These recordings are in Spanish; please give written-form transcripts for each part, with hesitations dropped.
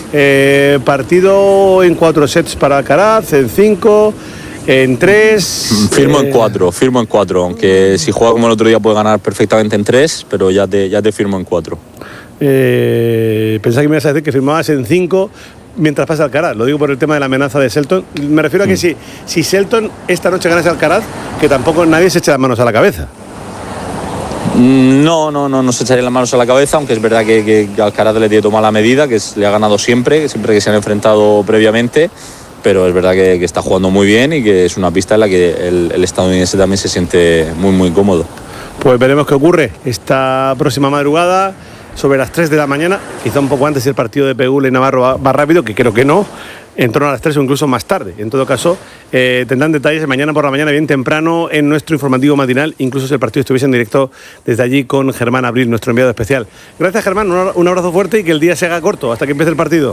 Partido en 4 sets para Alcaraz, en 5, en 3... Firmo en 4, aunque si juega como el otro día puede ganar perfectamente en 3, pero ya te firmo en 4. Pensaba que me ibas a decir que firmabas en 5 mientras pasa Alcaraz. Lo digo por el tema de la amenaza de Shelton. Me refiero a que si Shelton esta noche ganase Alcaraz, que tampoco nadie se eche las manos a la cabeza. No se echaría las manos a la cabeza, aunque es verdad que Alcaraz le tiene tomada la medida, que le ha ganado siempre que se han enfrentado previamente, pero es verdad que está jugando muy bien y que es una pista en la que el estadounidense también se siente muy, muy cómodo. Pues veremos qué ocurre esta próxima madrugada, sobre las 3 de la mañana, quizá un poco antes si el partido de Pegula y Navarro va rápido, que creo que no, en torno a las 3 o incluso más tarde. En todo caso, tendrán detalles mañana por la mañana, bien temprano, en nuestro informativo matinal, incluso si el partido estuviese en directo desde allí con Germán Abril, nuestro enviado especial. Gracias, Germán, un abrazo fuerte y que el día se haga corto hasta que empiece el partido.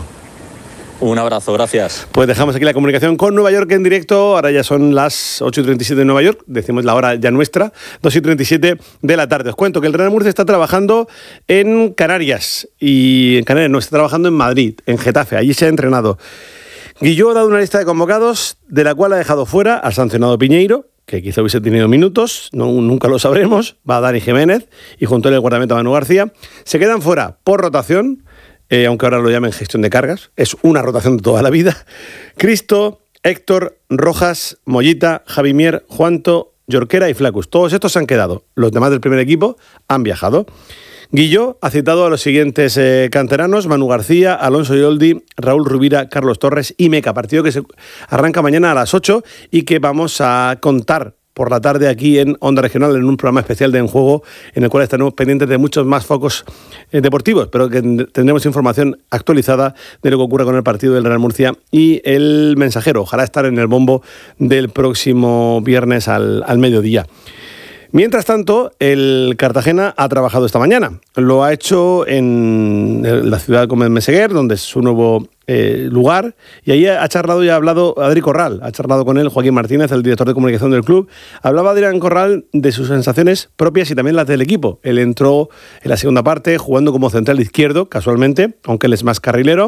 Un abrazo, gracias. Pues dejamos aquí la comunicación con Nueva York en directo. Ahora ya son las 8:37 de Nueva York, decimos la hora ya nuestra, 2:37 de la tarde. Os cuento que el Real Murcia está trabajando en Canarias, y en Canarias no, está trabajando en Madrid, en Getafe, allí se ha entrenado. Guilló ha dado una lista de convocados, de la cual ha dejado fuera al sancionado Piñeiro, que quizá hubiese tenido minutos, nunca lo sabremos, va a Dani Jiménez, y junto a él el guardameta Manu García. Se quedan fuera por rotación, aunque ahora lo llamen gestión de cargas, es una rotación de toda la vida. Cristo, Héctor, Rojas, Mollita, Javi Mier, Juanto, Jorquera y Flacus. Todos estos se han quedado. Los demás del primer equipo han viajado. Guilló ha citado a los siguientes canteranos: Manu García, Alonso Yoldi, Raúl Rubira, Carlos Torres y Meca. Partido que se arranca mañana a las 8 y que vamos a contar por la tarde aquí en Onda Regional, en un programa especial de En Juego, en el cual estaremos pendientes de muchos más focos deportivos, pero que tendremos información actualizada de lo que ocurre con el partido del Real Murcia y el Mensajero. Ojalá estar en el bombo del próximo viernes al mediodía. Mientras tanto, el Cartagena ha trabajado esta mañana. Lo ha hecho en la ciudad como Meseguer, donde es su nuevo lugar, y ahí ha charlado y ha hablado Adri Corral. Ha charlado con él Joaquín Martínez, el director de comunicación del club. Hablaba Adrián Corral de sus sensaciones propias y también las del equipo. Él entró en la segunda parte jugando como central izquierdo, casualmente, aunque él es más carrilero,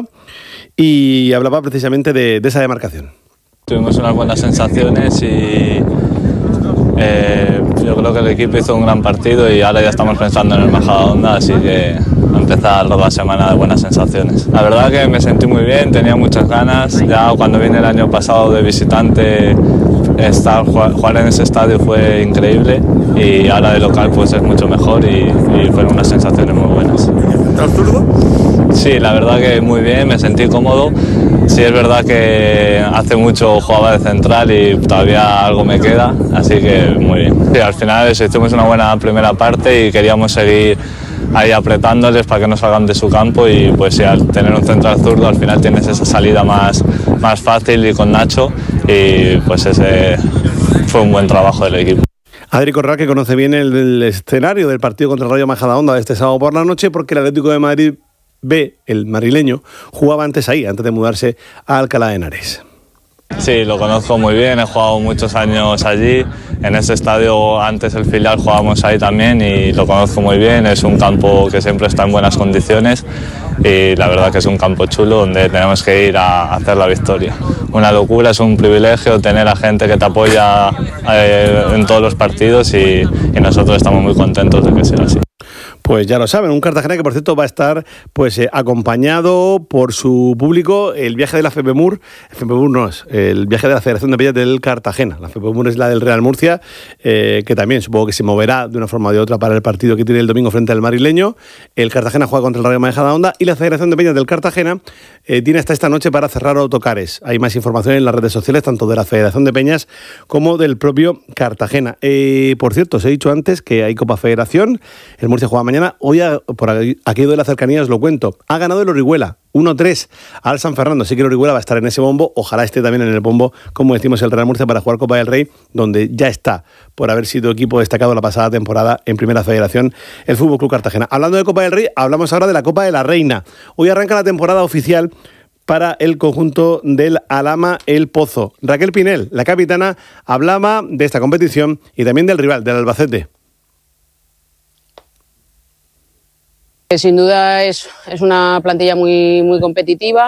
y hablaba precisamente de esa demarcación. Tuvimos unas buenas sensaciones y yo creo que el equipo hizo un gran partido y ahora ya estamos pensando en el Majadahonda, así que a empezar la semana de buenas sensaciones. La verdad que me sentí muy bien, tenía muchas ganas. Ya cuando vine el año pasado de visitante, jugar en ese estadio fue increíble, y ahora de local pues es mucho mejor y fueron unas sensaciones muy buenas. ¿Estás zurdo? Sí, la verdad que muy bien, me sentí cómodo. Sí, es verdad que hace mucho jugaba de central y todavía algo me queda, así que muy bien. Sí, al final hicimos una buena primera parte y queríamos seguir ahí apretándoles para que no salgan de su campo, y pues sí, al tener un central zurdo al final tienes esa salida más fácil, y con Nacho, y pues ese fue un buen trabajo del equipo. Adri Corral, que conoce bien el escenario del partido contra el Rayo Majadahonda de este sábado por la noche, porque el Atlético de Madrid B, el madrileño, jugaba antes ahí, antes de mudarse a Alcalá de Henares. Sí, lo conozco muy bien, he jugado muchos años allí, en ese estadio antes el filial jugábamos ahí también y lo conozco muy bien, es un campo que siempre está en buenas condiciones y la verdad que es un campo chulo donde tenemos que ir a hacer la victoria. Una locura, es un privilegio tener a gente que te apoya en todos los partidos y nosotros estamos muy contentos de que sea así. Pues ya lo saben, un Cartagena que por cierto va a estar acompañado por su público. El viaje de la FEPEMUR no es, el viaje de la Federación de Peñas del Cartagena. La FEPEMUR es la del Real Murcia, que también supongo que se moverá de una forma o de otra para el partido que tiene el domingo frente al madrileño. El Cartagena juega contra el Rayo Majadahonda y la Federación de Peñas del Cartagena tiene hasta esta noche para cerrar autocares. Hay más información en las redes sociales, tanto de la Federación de Peñas como del propio Cartagena. Por cierto, os he dicho antes que hay Copa Federación, el Murcia juega mañana. Hoy, por aquello de la cercanía, os lo cuento. Ha ganado el Orihuela 1-3 al San Fernando. Así que el Orihuela va a estar en ese bombo. Ojalá esté también en el bombo, como decimos, el Real Murcia para jugar Copa del Rey, donde ya está, por haber sido equipo destacado la pasada temporada en Primera Federación, el Fútbol Club Cartagena. Hablando de Copa del Rey, hablamos ahora de la Copa de la Reina. Hoy arranca la temporada oficial para el conjunto del Alhama El Pozo. Raquel Pinel, la capitana, hablaba de esta competición y también del rival, del Albacete. Sin duda es una plantilla muy competitiva.